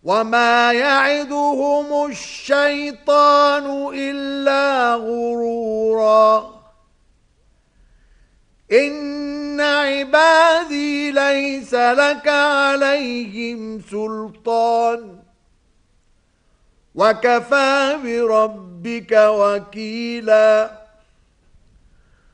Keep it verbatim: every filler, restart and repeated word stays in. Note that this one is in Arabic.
وما يعدهم الشيطان إلا غرورا إن عبادي ليس لك عليهم سلطان وكفى بربك وكيلا